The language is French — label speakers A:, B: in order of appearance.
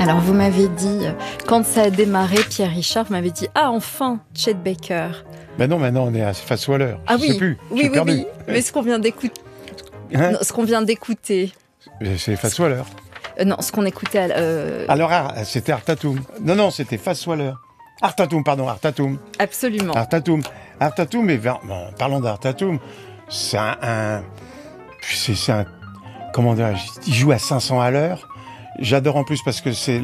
A: Alors, vous m'avez dit, quand ça a démarré, Pierre Richard, vous m'avez dit, ah, enfin, Chet Baker.
B: Ben non, maintenant, on est à Fats Waller.
A: Ah
B: Je
A: oui,
B: sais plus.
A: oui,
B: J'ai
A: oui,
B: perdu.
A: oui. Mais ce qu'on vient d'écouter.
B: Hein?
A: Non, ce qu'on vient d'écouter.
B: C'est Fats Waller.
A: Non, ce qu'on écoutait.
B: Alors, c'était Artatum. Non, c'était Fats Waller. Artatum.
A: Absolument.
B: Artatum, mais parlons d'Artatum. C'est c'est un. Comment dire, il joue à 500 à l'heure. J'adore en plus parce que c'est